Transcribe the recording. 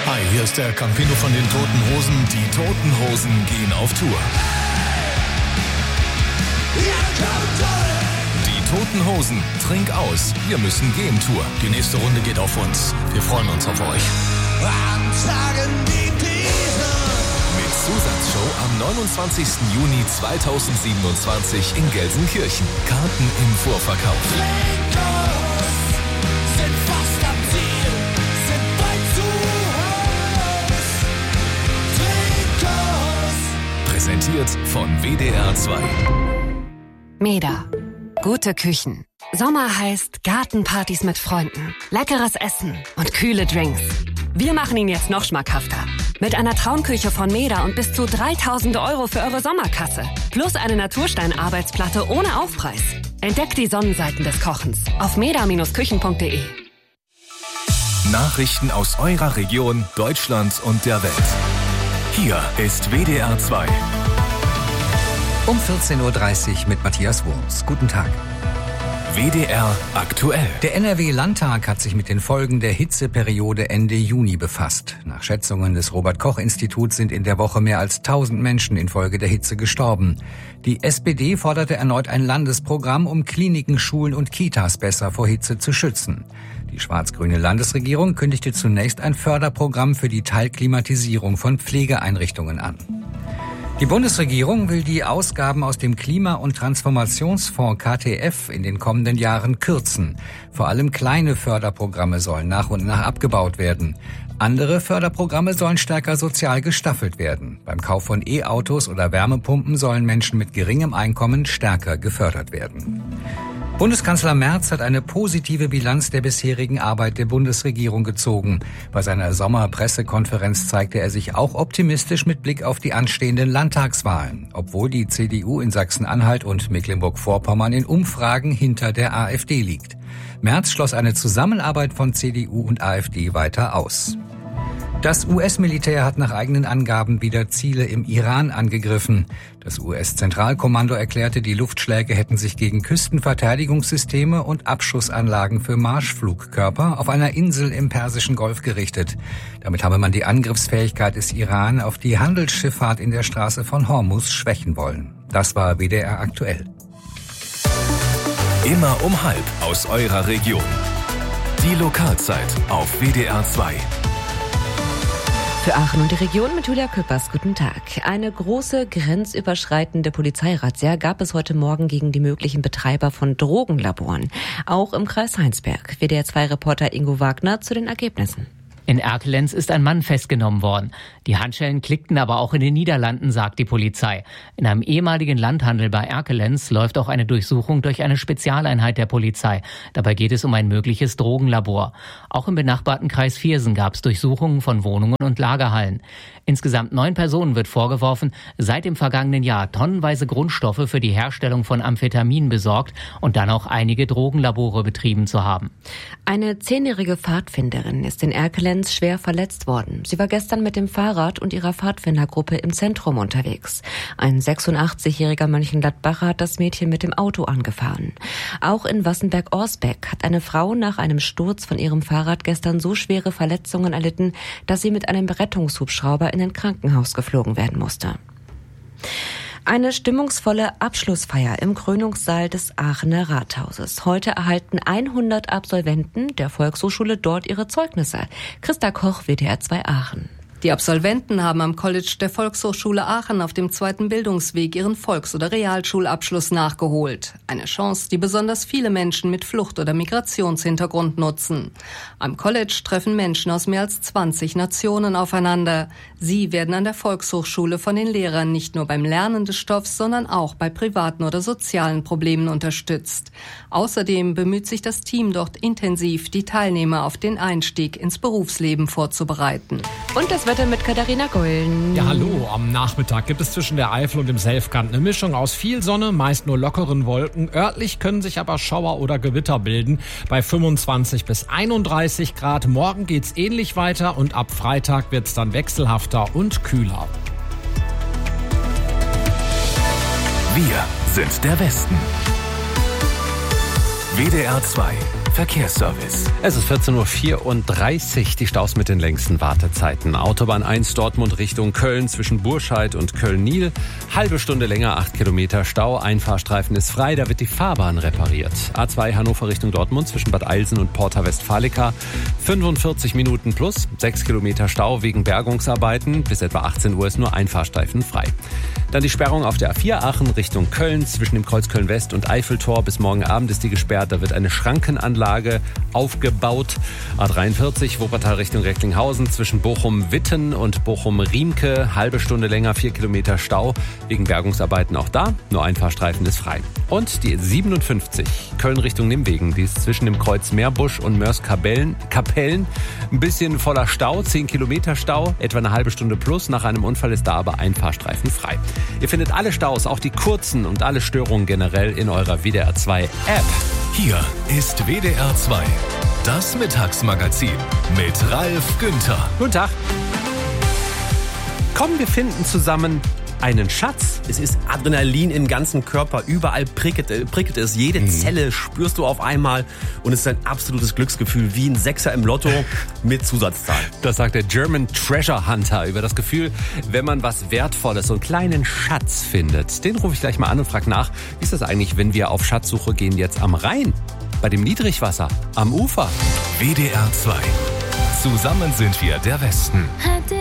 Hi, hier ist der Campino von den Toten Hosen. Die Toten Hosen gehen auf Tour. Die Toten Hosen, trink aus, wir müssen gehen Tour. Die nächste Runde geht auf uns. Wir freuen uns auf euch. Mit Zusatzshow am 29. Juni 2027 in Gelsenkirchen. Karten im Vorverkauf. Präsentiert von WDR 2. Meda. Gute Küchen. Sommer heißt Gartenpartys mit Freunden, leckeres Essen und kühle Drinks. Wir machen ihn jetzt noch schmackhafter. Mit einer Traumküche von Meda und bis zu 3.000 € für eure Sommerkasse. Plus eine Naturstein-Arbeitsplatte ohne Aufpreis. Entdeckt die Sonnenseiten des Kochens auf meda-küchen.de. Nachrichten aus eurer Region, Deutschland und der Welt. Hier ist WDR 2. Um 14.30 Uhr mit Matthias Wurms. Guten Tag. WDR aktuell. Der NRW-Landtag hat sich mit den Folgen der Hitzeperiode Ende Juni befasst. Nach Schätzungen des Robert-Koch-Instituts sind in der Woche mehr als 1000 Menschen infolge der Hitze gestorben. Die SPD forderte erneut ein Landesprogramm, um Kliniken, Schulen und Kitas besser vor Hitze zu schützen. Die schwarz-grüne Landesregierung kündigte zunächst ein Förderprogramm für die Teilklimatisierung von Pflegeeinrichtungen an. Die Bundesregierung will die Ausgaben aus dem Klima- und Transformationsfonds KTF in den kommenden Jahren kürzen. Vor allem kleine Förderprogramme sollen nach und nach abgebaut werden. Andere Förderprogramme sollen stärker sozial gestaffelt werden. Beim Kauf von E-Autos oder Wärmepumpen sollen Menschen mit geringem Einkommen stärker gefördert werden. Bundeskanzler Merz hat eine positive Bilanz der bisherigen Arbeit der Bundesregierung gezogen. Bei seiner Sommerpressekonferenz zeigte er sich auch optimistisch mit Blick auf die anstehenden Landtagswahlen, obwohl die CDU in Sachsen-Anhalt und Mecklenburg-Vorpommern in Umfragen hinter der AfD liegt. Merz schloss eine Zusammenarbeit von CDU und AfD weiter aus. Das US-Militär hat nach eigenen Angaben wieder Ziele im Iran angegriffen. Das US-Zentralkommando erklärte, die Luftschläge hätten sich gegen Küstenverteidigungssysteme und Abschussanlagen für Marschflugkörper auf einer Insel im Persischen Golf gerichtet. Damit habe man die Angriffsfähigkeit des Iran auf die Handelsschifffahrt in der Straße von Hormuz schwächen wollen. Das war WDR aktuell. Immer um 12:30 aus eurer Region. Die Lokalzeit auf WDR 2. Für Aachen und die Region mit Julia Küppers. Guten Tag. Eine große grenzüberschreitende Polizeirazzia gab es heute Morgen gegen die möglichen Betreiber von Drogenlaboren. Auch im Kreis Heinsberg. WDR 2-Reporter Ingo Wagner zu den Ergebnissen. In Erkelenz ist ein Mann festgenommen worden. Die Handschellen klickten aber auch in den Niederlanden, sagt die Polizei. In einem ehemaligen Landhandel bei Erkelenz läuft auch eine Durchsuchung durch eine Spezialeinheit der Polizei. Dabei geht es um ein mögliches Drogenlabor. Auch im benachbarten Kreis Viersen gab es Durchsuchungen von Wohnungen und Lagerhallen. Insgesamt 9 Personen wird vorgeworfen, seit dem vergangenen Jahr tonnenweise Grundstoffe für die Herstellung von Amphetamin besorgt und dann auch einige Drogenlabore betrieben zu haben. Eine 10-jährige Pfadfinderin ist in Erkelenz schwer verletzt worden. Sie war gestern mit dem Fahrrad und ihrer Pfadfindergruppe im Zentrum unterwegs. Ein 86-jähriger Mönchengladbacher hat das Mädchen mit dem Auto angefahren. Auch in Wassenberg-Orsbeck hat eine Frau nach einem Sturz von ihrem Fahrrad gestern so schwere Verletzungen erlitten, dass sie mit einem Rettungshubschrauber in ein Krankenhaus geflogen werden musste. Eine stimmungsvolle Abschlussfeier im Krönungssaal des Aachener Rathauses. Heute erhalten 100 Absolventen der Volkshochschule dort ihre Zeugnisse. Christa Koch, WDR 2 Aachen. Die Absolventen haben am College der Volkshochschule Aachen auf dem 2. Bildungsweg ihren Volks- oder Realschulabschluss nachgeholt. Eine Chance, die besonders viele Menschen mit Flucht- oder Migrationshintergrund nutzen. Am College treffen Menschen aus mehr als 20 Nationen aufeinander. Sie werden an der Volkshochschule von den Lehrern nicht nur beim Lernen des Stoffs, sondern auch bei privaten oder sozialen Problemen unterstützt. Außerdem bemüht sich das Team dort intensiv, die Teilnehmer auf den Einstieg ins Berufsleben vorzubereiten. Und das Wetter mit Katharina Gollen. Ja, hallo. Am Nachmittag gibt es zwischen der Eifel und dem Selfkant eine Mischung aus viel Sonne, meist nur lockeren Wolken. Örtlich können sich aber Schauer oder Gewitter bilden. Bei 25 bis 31 Grad. Morgen geht's ähnlich weiter und ab Freitag wird's dann wechselhafter und kühler. Wir sind der Westen. WDR 2 Verkehrsservice. Es ist 14.34 Uhr, die Staus mit den längsten Wartezeiten. Autobahn 1 Dortmund Richtung Köln zwischen Burscheid und Köln-Niel. Halbe Stunde länger, 8 Kilometer Stau. Einfahrstreifen ist frei, da wird die Fahrbahn repariert. A2 Hannover Richtung Dortmund zwischen Bad Eilsen und Porta Westfalica. 45 Minuten plus, 6 Kilometer Stau wegen Bergungsarbeiten. Bis etwa 18 Uhr ist nur Einfahrstreifen frei. Dann die Sperrung auf der A4 Aachen Richtung Köln zwischen dem Kreuz Köln-West und Eiffeltor. Bis morgen Abend ist die gesperrt. Da wird eine Schrankenanlage aufgebaut. A43 Wuppertal Richtung Recklinghausen zwischen Bochum-Witten und Bochum-Riemke. Halbe Stunde länger, 4 Kilometer Stau. Wegen Bergungsarbeiten auch da. Nur Einfahrstreifen ist frei. Und die 57 Köln Richtung Nimwegen. Die ist zwischen dem Kreuz Meerbusch und Mörs-Kapellen. Ein bisschen voller Stau, 10 Kilometer Stau. Etwa eine halbe Stunde plus. Nach einem Unfall ist da aber Einfahrstreifen frei. Ihr findet alle Staus, auch die kurzen und alle Störungen generell in eurer WDR 2 App. Hier ist WDR 2, das Mittagsmagazin mit Ralf Günther. Guten Tag. Komm, wir finden zusammen einen Schatz. Es ist Adrenalin im ganzen Körper. Überall prickelt es. Jede Zelle spürst du auf einmal. Und es ist ein absolutes Glücksgefühl, wie ein Sechser im Lotto mit Zusatzzahl. Das sagt der German Treasure Hunter über das Gefühl, wenn man was Wertvolles, so einen kleinen Schatz findet. Den rufe ich gleich mal an und frage nach, wie ist das eigentlich, wenn wir auf Schatzsuche gehen jetzt am Rhein? Bei dem Niedrigwasser, am Ufer. WDR 2. Zusammen sind wir der Westen.